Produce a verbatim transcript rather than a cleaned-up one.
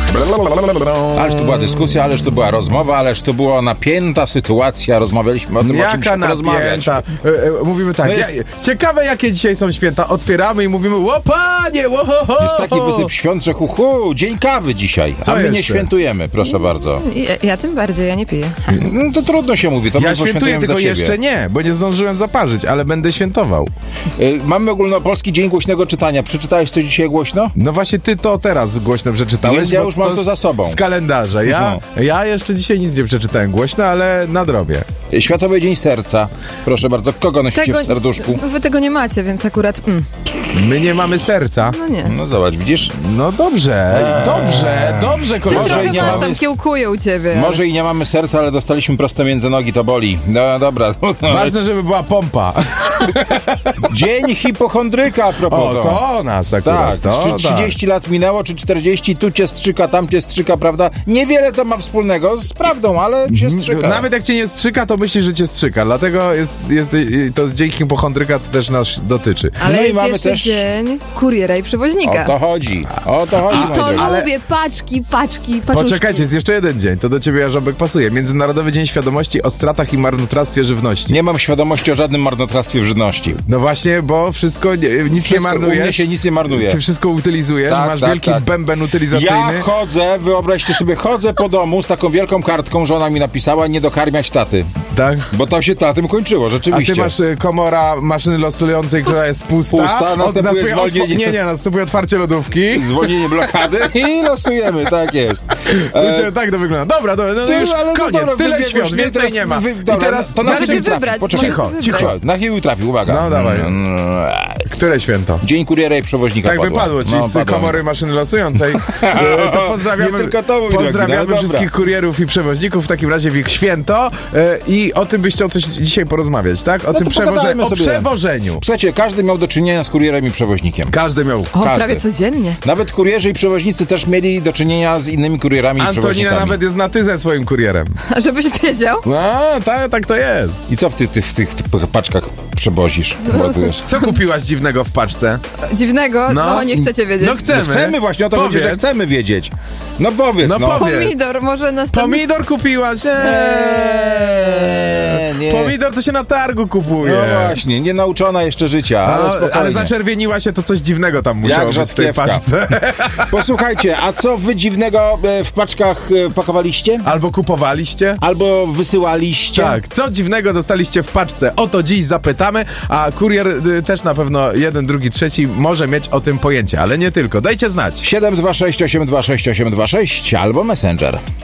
Ależ to była dyskusja, ależ to była rozmowa, ależ to była napięta sytuacja. Rozmawialiśmy o tym, Jaka o czym się porozmawiać. napięta? E, e, mówimy tak, No jest... ja, ciekawe jakie dzisiaj są święta. Otwieramy i mówimy, ło panie, ło ho, ho. Jest taki wysyp świąt, że hu, hu, dzień kawy dzisiaj. Co a my jeszcze? nie świętujemy, proszę bardzo. Ja, ja tym bardziej, ja nie piję. No to trudno się mówi. To Ja my świętuję, poświętujemy tylko za ciebie. jeszcze nie, bo nie zdążyłem zaparzyć, ale będę świętował. Y, Mamy ogólnopolski Dzień Głośnego Czytania. Przeczytałeś coś dzisiaj głośno? No właśnie ty to teraz głośno przeczytałeś. Więc ja bo już mam to z- za sobą. Z kalendarza. Ja, Mhm. ja jeszcze dzisiaj nic nie przeczytałem głośno, ale nadrobię. Światowy Dzień Serca. Proszę bardzo, kogo nosicie Tego, w serduszku? wy tego nie macie, więc akurat... Mm, My nie mamy serca. no nie. No zobacz, widzisz? No dobrze, dobrze, dobrze, Ty kolega. Może trochę i nie masz mamy- tam kiełkuje u ciebie. Może i nie mamy serca, ale dostaliśmy prosto między nogi, to boli. No dobra. Ważne, żeby była pompa. Dzień hipochondryka a propos. O, to o nas akurat. Tak, to, czy trzydzieści lat minęło, czy czterdzieści, tu cię strzyka, tam cię strzyka, prawda? Niewiele to ma wspólnego z prawdą, ale cię strzyka. tak. Nawet jak cię nie strzyka, to myślisz, że cię strzyka. Dlatego jest, jest, to dzień hipochondryka to też nas dotyczy. Ale No i jest mamy jeszcze też- dzień kuriera i przewoźnika. O to chodzi, o to chodzi. I moi to drodzy. Ale- lubię, paczki, paczki, paczuszki. Poczekajcie, jest jeszcze jeden dzień. To do ciebie, Jarząbek, pasuje. Międzynarodowy Dzień Świadomości o stratach i marnotrawstwie żywności. Nie mam świadomości o żadnym marnotrawstwie w żywności. No właśnie, bo wszystko, nie, nic nie Wszystko, u mnie marnujesz. się nic nie marnuje. Ty wszystko utylizujesz, Tak, masz tak, wielki tak. bęben utylizacyjny. Ja chodzę, wyobraźcie sobie, chodzę po domu z taką wielką kartką, żona mi napisała, nie dokarmiać taty. Tak? Bo to się na tym kończyło, A rzeczywiście. ty masz y, komora maszyny losującej, która jest pusta. Pusta, Od- następuje zwolnienie. Nie, nie, następuje otwarcie lodówki. Zwolnienie blokady i losujemy, tak jest. E, Wiecie, tak to wygląda. Dobra, dobra, no ty, już ale no koniec, dobra, tyle wybiegłeś, świąt, nie, więcej teraz nie ma. wy- I dobra, teraz to na Możecie chył trafi. wybrać, Poczekaj, Cicho, możecie cicho. wybrać. na chył trafi, uwaga. No, dawaj. Mm, Które święto? Dzień kuriera i przewoźnika Tak padło. wypadło ci No, z padło. komory maszyny losującej. E, to pozdrawiamy, Nie tylko to, mój drogi, pozdrawiamy no dobra. wszystkich kurierów i przewoźników w takim razie w ich święto e, i o tym byś chciał coś dzisiaj porozmawiać, tak? O No tym to przewoże... pogadajmy o sobie. przewożeniu. Słuchajcie, każdy miał do czynienia z kurierem i przewoźnikiem. Każdy miał. O, każdy. prawie codziennie. Nawet kurierzy i przewoźnicy też mieli do czynienia z innymi kurierami i Antonina przewoźnikami. nawet jest na ty ze swoim kurierem. A żebyś wiedział. No, tak, tak to jest. I co w tych, tych, tych, tych paczkach przewozisz? Ładujesz? Co kupiłaś dziwnego w paczce? Dziwnego? No, No. nie chcecie wiedzieć. No chcemy. No chcemy właśnie, o to chodzi, że Powiedz. chcemy wiedzieć. No powiedz, No no. powiedz. Pomidor, może następny... Pomidor kupiłaś? Eee. Eee, nie. Pomidor to się na targu kupuje. No właśnie, nie nauczona jeszcze życia, ale Ale, spokojnie. ale zaczerwieniła się, to coś dziwnego tam musiało Jak być w tej rzodkiewka. paczce. Posłuchajcie, a co wy dziwnego e, w paczkach e, pakowaliście? Albo kupowaliście? Albo wysyłaliście? Tak, co dziwnego dostaliście w paczce? O to dziś zapytamy, a kurier y, też na pewno jeden, drugi, trzeci może mieć o tym pojęcie, ale nie tylko. Dajcie znać. siedem dwa sześć osiem dwa sześć osiem dwa sześć albo Messenger.